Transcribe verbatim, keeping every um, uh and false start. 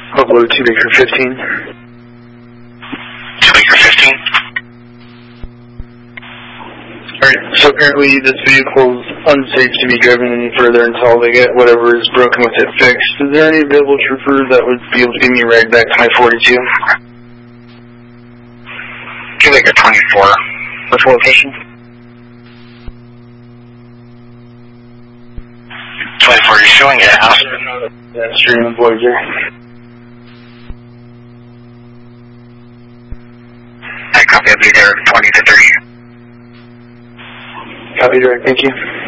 Upload two Baker fifteen. two Baker fifteen. Alright, so apparently this vehicle's unsafe to be driven any further until they get whatever is broken with it fixed. Is there any available trooper that would be able to give me a ride back to I forty-two? two Baker twenty-four. Which location? twenty-four, you're showing it out. Yeah, stream of Voyager. I copy, I'll be there twenty to thirty. Copy, direct, thank you.